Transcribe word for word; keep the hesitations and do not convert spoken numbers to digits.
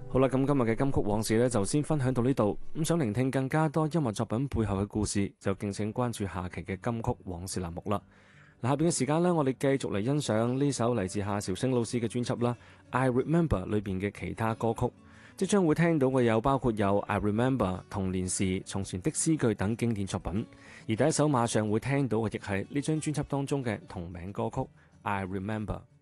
好啦，咁今日嘅金曲往事呢，就先分享到呢度。咁想聆聽更加多音樂作品背後嘅故事，就敬請關注下期嘅金曲往事欄目啦。嗱，下邊嘅時間呢，我哋繼續嚟欣賞呢首嚟自夏韶聲老師嘅專輯啦，《I Remember》裏邊嘅其他歌曲。即將會聽到嘅有包括有《I Remember》、童年時、從前的詩句等經典作品。而第一首馬上會聽到嘅亦係呢張專輯當中嘅同名歌曲《I Remember》。